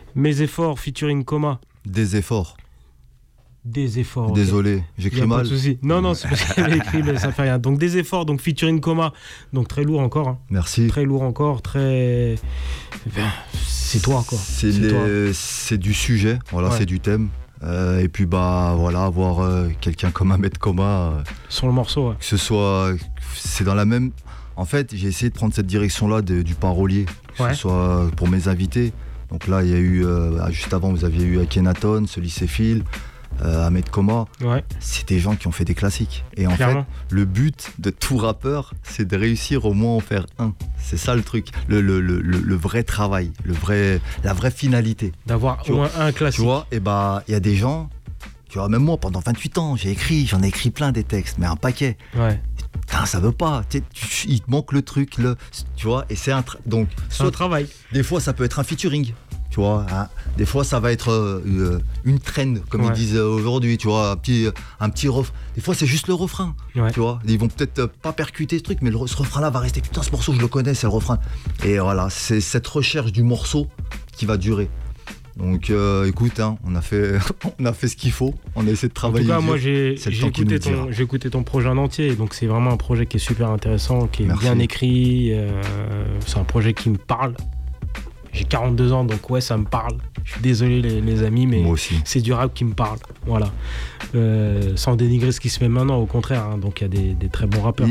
Mes efforts featuring Coma. Des efforts. Des efforts. Désolé, okay. j'écris mal. Pas de souci. Non, c'est parce que j'avais écrit, mais ça fait rien. Donc des efforts, donc featuring Coma. Donc très lourd encore. Hein. Merci. Très lourd encore, très. C'est toi, quoi. C'est du sujet, voilà, c'est du thème. Et puis voilà, avoir quelqu'un comme Ahmed Coma. Sur le morceau, que ce soit. C'est dans la même. En fait, j'ai essayé de prendre cette direction-là du parolier, que ce soit pour mes invités. Donc là, il y a eu, juste avant, vous aviez eu Akhenaton, Solicéphile, Ahmed Coma. C'est des gens qui ont fait des classiques. Et en fait, le but de tout rappeur, c'est de réussir au moins à en faire un. C'est ça le truc, le vrai travail, la vraie finalité. D'avoir au moins un classique. Tu vois, et il y a des gens, tu vois, même moi, pendant 28 ans, j'en ai écrit plein des textes, mais un paquet. Putain, ça veut pas, il te manque le truc, tu vois, et c'est un travail. Des fois, ça peut être un featuring, tu vois, hein. Des fois, ça va être une traîne, comme ils disent aujourd'hui, tu vois, un petit refrain. Des fois, c'est juste le refrain, tu vois. Ils vont peut-être pas percuter ce truc, mais ce refrain-là va rester, putain, ce morceau, je le connais, c'est le refrain. Et voilà, c'est cette recherche du morceau qui va durer. Donc écoute, hein, on a fait ce qu'il faut, on a essayé de travailler. En tout cas, moi j'ai écouté ton projet en entier, donc c'est vraiment un projet qui est super intéressant, qui est bien écrit, c'est un projet qui me parle. J'ai 42 ans, donc ça me parle. Je suis désolé les amis, mais c'est du rap qui me parle, voilà. Sans dénigrer ce qui se fait maintenant, au contraire, hein, donc il y a des très bons rappeurs.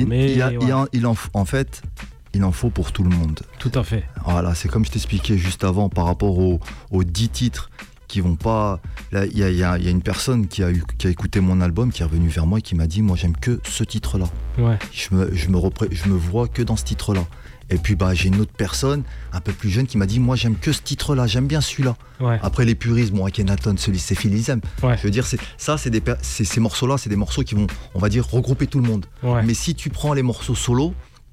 Il en faut pour tout le monde. Tout à fait. Voilà, c'est comme je t'expliquais juste avant par rapport aux 10 titres qui vont pas. Là, il y a une personne qui a écouté mon album, qui est revenue vers moi et qui m'a dit, moi j'aime que ce titre-là. Je me vois que dans ce titre-là. Et puis j'ai une autre personne, un peu plus jeune, qui m'a dit, moi j'aime que ce titre-là, j'aime bien celui-là. Après les puristes, Akhenaton, Solicéphile, ils aiment. Je veux dire, ces morceaux-là, c'est des morceaux qui vont, on va dire, regrouper tout le monde. Mais si tu prends les morceaux solo,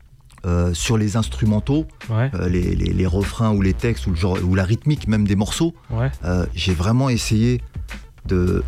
sur les instrumentaux, les refrains ou les textes ou la rythmique même des morceaux, j'ai vraiment essayé de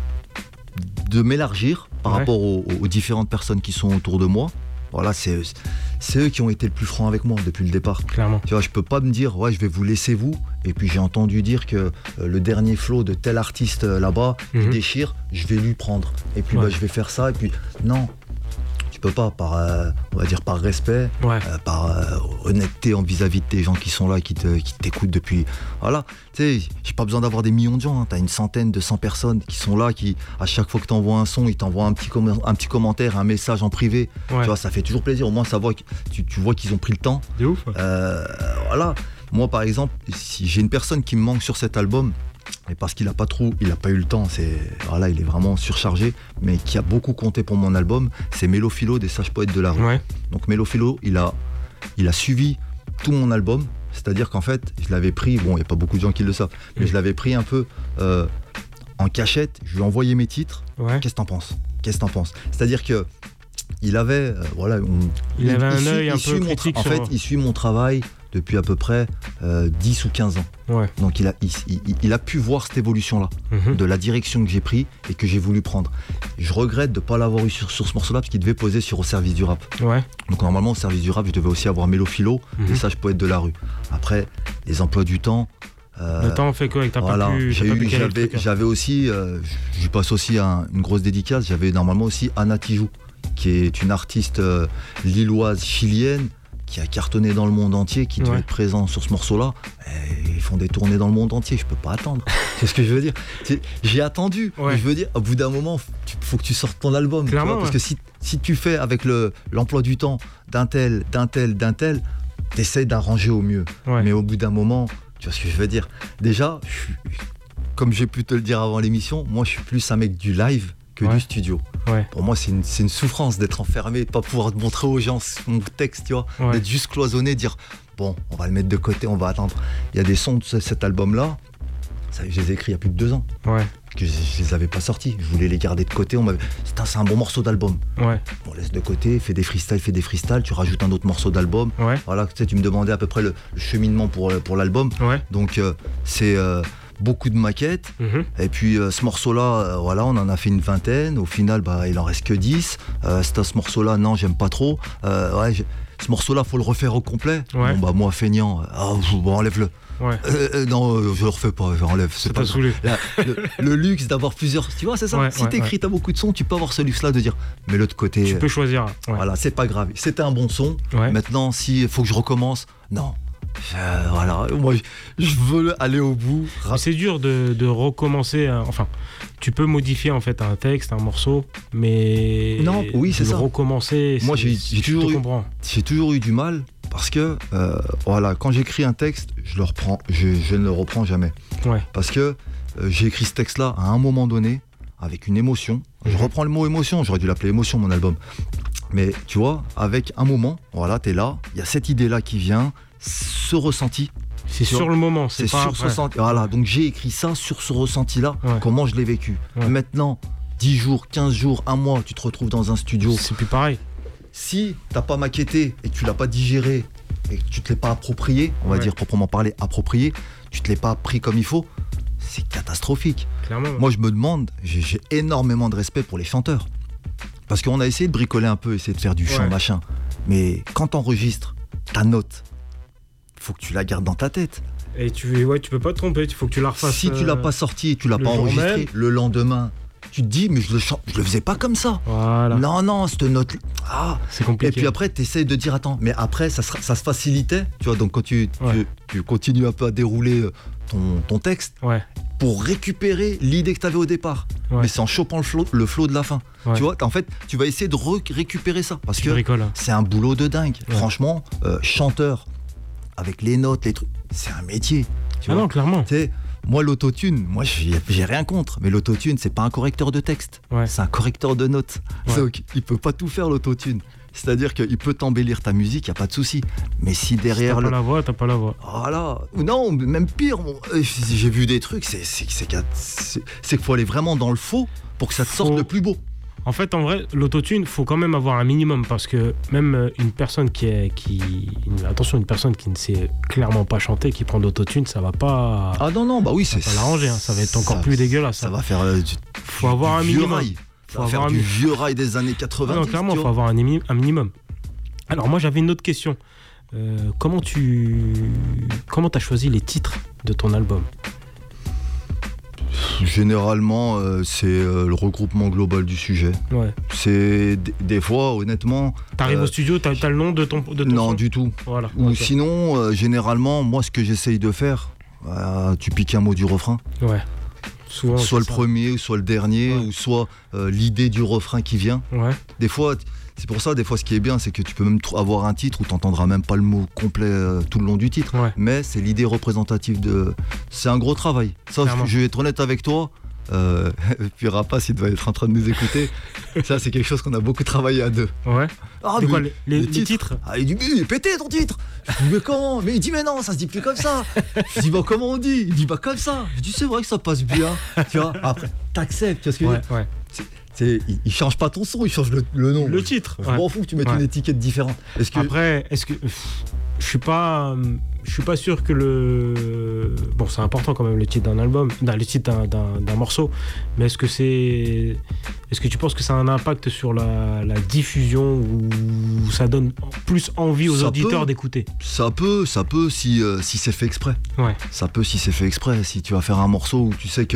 m'élargir par rapport aux différentes personnes qui sont autour de moi. Voilà, c'est eux qui ont été le plus francs avec moi depuis le départ. Clairement. Tu vois, je peux pas me dire je vais vous laisser vous, et puis j'ai entendu dire que le dernier flow de tel artiste là-bas il déchire, je vais lui prendre et puis je vais faire ça, et puis non. Tu peux pas, on va dire par respect, par honnêteté vis-à-vis de tes gens qui sont là, qui t'écoutent depuis. Voilà, tu sais, j'ai pas besoin d'avoir des millions de gens, hein. T'as une centaine, 200 personnes qui sont là, qui, à chaque fois que t'envoies un son, ils t'envoient un petit commentaire, un message en privé. Tu vois, ça fait toujours plaisir. Au moins, ça voit tu vois qu'ils ont pris le temps. C'est ouf. Voilà. Moi, par exemple, si j'ai une personne qui me manque sur cet album, et parce qu'il a pas eu le temps, il est vraiment surchargé, mais qui a beaucoup compté pour mon album, c'est Mélo Philo des Sages Poètes de la Rue. Donc Mélo Philo, il a suivi tout mon album, c'est-à-dire qu'en fait, je l'avais pris, il n'y a pas beaucoup de gens qui le savent, mais je l'avais pris un peu en cachette, je lui ai envoyé mes titres, qu'est-ce que t'en penses ? C'est-à-dire que il avait, il avait un œil un peu critique. En fait, il suit mon travail depuis à peu près 10 ou 15 ans. Donc il a pu voir cette évolution-là, de la direction que j'ai pris et que j'ai voulu prendre. Je regrette de ne pas l'avoir eu sur ce morceau-là, parce qu'il devait poser Au service du rap. Donc normalement, au service du rap, je devais aussi avoir Mélo Philo, les Sages Poètes de la Rue. Après, les emplois du temps. Le temps fait quoi, j'avais aussi, je passe aussi une grosse dédicace, j'avais normalement aussi Anna Tijoux, qui est une artiste lilloise chilienne, qui a cartonné dans le monde entier, qui devait être présent sur ce morceau-là. Et ils font des tournées dans le monde entier, je peux pas attendre. C'est ce que je veux dire. J'ai attendu, mais je veux dire, au bout d'un moment, faut que tu sortes ton album. Clairement, tu vois, parce que si tu fais avec l'emploi du temps d'un tel, t'essayes d'arranger au mieux. Mais au bout d'un moment, tu vois ce que je veux dire. Déjà, comme j'ai pu te le dire avant l'émission, moi je suis plus un mec du live que du studio. Pour moi, c'est une souffrance d'être enfermé, de pas pouvoir te montrer aux gens mon texte, tu vois, d'être juste cloisonné, dire bon, on va le mettre de côté, on va attendre. Il y a des sons de cet album-là, je les ai écrits il y a plus de 2 ans, que je les avais pas sortis. Je voulais les garder de côté. C'est un bon morceau d'album. On laisse de côté, fais des freestyles, tu rajoutes un autre morceau d'album. Voilà, tu me demandais à peu près le cheminement pour l'album. Donc c'est beaucoup de maquettes, et puis ce morceau-là, on en a fait une vingtaine. Au final, il en reste que 10. Ce morceau-là, non, j'aime pas trop. Ce morceau-là, faut le refaire au complet. Moi, feignant, enlève-le. Non, je le refais pas, j'enlève. C'est pas saoulé. Le luxe d'avoir plusieurs. Tu vois, c'est ça. Si t'écris, t'as beaucoup de sons, tu peux avoir ce luxe-là de dire, mais l'autre côté. Tu peux choisir. Voilà, c'est pas grave. C'était un bon son. Maintenant, s'il faut que je recommence, non. Voilà, moi je veux aller au bout. C'est dur de recommencer. Enfin, tu peux modifier en fait un texte, un morceau, mais non, oui, c'est ça. Recommencer. Moi, j'ai toujours eu du mal parce que voilà, quand j'écris un texte, je ne le reprends jamais. Parce que j'ai écrit ce texte-là à un moment donné avec une émotion. Je reprends le mot émotion. J'aurais dû l'appeler émotion mon album. Mais tu vois, avec un moment, voilà, t'es là, il y a cette idée-là qui vient. Ce ressenti. C'est sur le moment, c'est pas sur ce ressenti. Voilà, donc j'ai écrit ça sur ce ressenti-là, comment je l'ai vécu. Maintenant, 10 jours, 15 jours, un mois, tu te retrouves dans un studio. C'est plus pareil. Si t'as pas maquetté et que tu l'as pas digéré et que tu te l'es pas approprié, on va dire proprement parler approprié, tu te l'es pas pris comme il faut, c'est catastrophique. Clairement. Moi, je me demande, j'ai énormément de respect pour les chanteurs. Parce qu'on a essayé de bricoler un peu, essayer de faire du chant, machin. Mais quand t'enregistres ta note, faut que tu la gardes dans ta tête. Et tu peux pas te tromper, il faut que tu la refasses. Si tu l'as pas sorti, tu l'as pas enregistré, le lendemain, tu te dis mais je le faisais pas comme ça. Voilà. Non, cette note. C'est compliqué. Et puis après, tu essayes de dire attends, mais après ça se facilitait, tu vois, donc quand tu continues un peu à dérouler ton texte pour récupérer l'idée que tu avais au départ. Mais c'est en chopant le flow de la fin. Tu vois, en fait, tu vas essayer de récupérer ça parce que c'est un boulot de dingue. Franchement, chanteur avec les notes, les trucs, c'est un métier. Tu vois, non, clairement. Moi, l'autotune, j'ai rien contre, mais l'autotune, c'est pas un correcteur de texte, c'est un correcteur de notes. Donc, il peut pas tout faire l'autotune. C'est-à-dire qu'il peut t'embellir ta musique, il n'y a pas de souci. Mais si derrière. Si t'as pas la voix. Voilà. Non, même pire. J'ai vu des trucs, c'est qu'il faut aller vraiment dans le faux pour que ça te sorte le plus beau. En fait, en vrai, l'autotune, faut quand même avoir un minimum parce que même une personne attention, une personne qui ne sait clairement pas chanter, qui prend de l'autotune, ça va pas. Ah non, bah oui, ça va pas l'arranger, ça va être encore plus dégueulasse. Ça va faire faut avoir un minimum. Faut avoir du vieux rail des années 80. Non, clairement, il faut avoir un minimum. Alors moi, j'avais une autre question. Comment t'as choisi les titres de ton album ? Généralement, c'est le regroupement global du sujet. C'est des fois, honnêtement. T'arrives au studio, t'as le nom de ton non, son ? du tout. Voilà. Ou sinon, généralement, moi, ce que j'essaye de faire, tu piques un mot du refrain. Souvent, soit le premier, ou soit le dernier, ou soit l'idée du refrain qui vient. Des fois, c'est pour ça, des fois, ce qui est bien, c'est que tu peux même avoir un titre où tu n'entendras même pas le mot complet tout le long du titre. Mais c'est l'idée représentative de. C'est un gros travail. Ça, je vais être honnête avec toi. Puis Rapace, il doit être en train de nous écouter. Ça, c'est quelque chose qu'on a beaucoup travaillé à deux. C'est quoi les titres il dit, mais il est pété ton titre. Je dis, mais comment ? Mais il dit, mais non, ça se dit plus comme ça. Je dis, bah comment on dit ? Il dit, bah comme ça. Je dis, c'est vrai que ça passe bien. Tu vois, après, t'acceptes. Tu vois ce que je veux dire ? Il change pas ton son, il change le nom. Le titre. Je m'en fous que tu mettes une étiquette différente. Après, je suis pas sûr que bon, c'est important quand même le titre d'un album, le titre d'un morceau, mais est-ce que tu penses que ça a un impact sur la diffusion ou ça donne plus envie aux auditeurs d'écouter ? Ça peut si c'est fait exprès. Ça peut si c'est fait exprès. Si tu vas faire un morceau où tu sais que